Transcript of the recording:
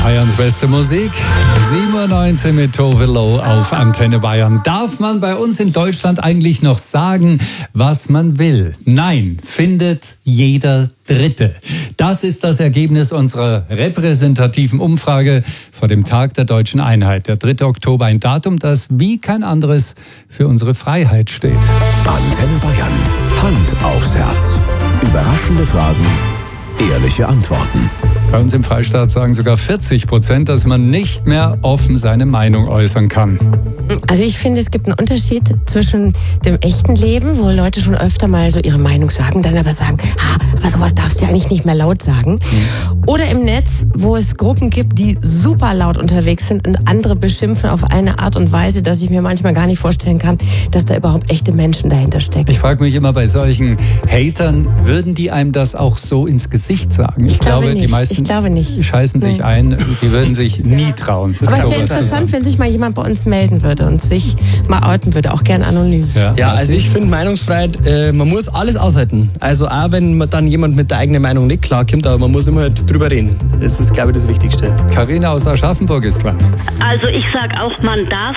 Bayerns beste Musik. 7.19 Uhr mit Tove Lo auf Antenne Bayern. Darf man bei uns in Deutschland eigentlich noch sagen, was man will? Nein, findet jeder Dritte. Das ist das Ergebnis unserer repräsentativen Umfrage vor dem Tag der Deutschen Einheit. Der 3. Oktober, ein Datum, das wie kein anderes für unsere Freiheit steht. Antenne Bayern. Hand aufs Herz. Überraschende Fragen, ehrliche Antworten. Bei uns im Freistaat sagen sogar 40%, dass man nicht mehr offen seine Meinung äußern kann. Also ich finde, es gibt einen Unterschied zwischen dem echten Leben, wo Leute schon öfter mal so ihre Meinung sagen, dann aber sagen, aber sowas darfst du ja eigentlich nicht mehr laut sagen. Oder im Netz, wo es Gruppen gibt, die super laut unterwegs sind und andere beschimpfen auf eine Art und Weise, dass ich mir manchmal gar nicht vorstellen kann, dass da überhaupt echte Menschen dahinter stecken. Ich frage mich immer bei solchen Hatern, würden die einem das auch so ins Gesicht sagen? Ich glaube nicht. Die meisten scheißen sich ein, die würden sich nie trauen. Aber es wäre interessant, wenn sich mal jemand bei uns melden würde und sich mal outen würde, auch gern anonym. Ja, also ich finde Meinungsfreiheit, man muss alles aushalten. Also auch wenn man dann jemand mit der eigenen Meinung nicht klarkommt, aber man muss immer drüber reden. Das ist, glaube ich, das Wichtigste. Carina aus Aschaffenburg ist dran. Also ich sage auch, man darf